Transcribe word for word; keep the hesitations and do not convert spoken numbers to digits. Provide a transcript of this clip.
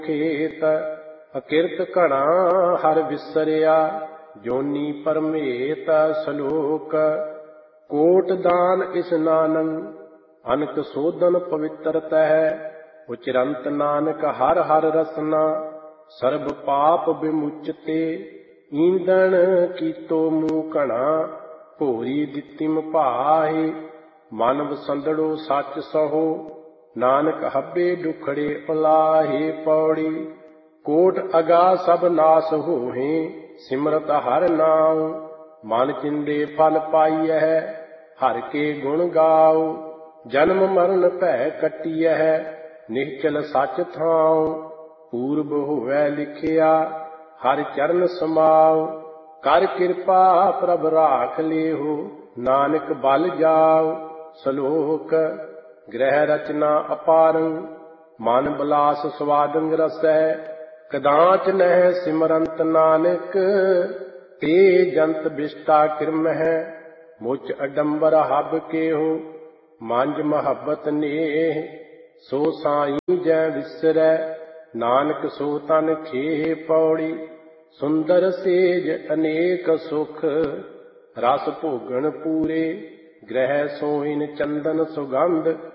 ਖੇਤ। ਅਕਿਰਤ ਘਣਾ ਹਰ ਵਿਸਰਿਆ ਜੋਨੀ ਪਰਮੇਤ। ਸਲੋਕ ਕੋਟ ਦਾਨ ਇਸਨਾਨੰ ਅਨਕ ਸੋਧਨ ਪਵਿੱਤਰ ਤਹਿ। ਉਚਰੰਤ ਨਾਨਕ ਹਰ ਹਰ ਰਸਨਾ ਸਰਬ ਪਾਪ ਵਿਮੁਚਤੇ। ਈਂਦਣ ਕੀਤੋ ਮੂੰਹ ਘਣਾ ਭੋਰੀ ਦਿੱਤਿਮ ਭਾਹੀ। ਮਨ ਵਸੰਦੜੋ ਸੱਚ ਸਹੋ ਨਾਨਕ ਹੱਬੇ ਦੁਖੜੇ ਉਲਾਹੇ। ਪੌੜੀ ਕੋਟ ਅਗਾ ਸਭ ਨਾਸ ਹੋਹੇ ਸਿਮਰਤ ਹਰ ਨਾਉ। ਮਨ ਚਿੰਦੇ ਫਲ ਪਾਈਐ ਹਰ ਕੇ ਗੁਣ ਗਾਉ। ਜਨਮ ਮਰਨ ਭੈ ਕੱਟੀਐ ਨਿਹਚਲ ਸੱਚ ਥਾਉ। ਪੂਰਬ ਹੋਵੈ ਲਿਖਿਆ ਹਰਿ ਚਰਨ ਸਮਾਉ। ਕਰ ਕਿਰਪਾ ਪ੍ਰਭ ਰਾਖ ਲੇਹੁ ਨਾਨਕ ਬਲ ਜਾਉ। ਸਲੋਕ ਗ੍ਰਹਿ ਰਚਨਾ ਅਪਾਰੰ ਮਨ ਬਿਲਾਸ ਸਵਾਦੰ ਰਸੈ। ਕਦਾਚ ਨਹਿ ਸਿਮਰੰਤ ਨਾਨਕ ਤੇ ਜੰਤ ਬਿਸ਼ਟਾ ਕਿਰਮਹਿ। ਮੁਚ ਅਡੰਬਰ ਹਬ ਕੇਹੋ ਮੰਜ ਮਹੱਬਤ ਨੇਹ। ਸੋ ਸਾਈਂ ਜੈ ਵਿਸਰੈ ਨਾਨਕ ਸੋ ਤਨ ਖੇਹ। ਪੌੜੀ ਸੁੰਦਰ ਸੇਜ ਅਨੇਕ ਸੁਖ ਰਸ ਭੋਗਣ ਪੂਰੇ। ਗ੍ਰਹਿ ਸੋਇਨ ਚੰਦਨ ਸੁਗੰਧ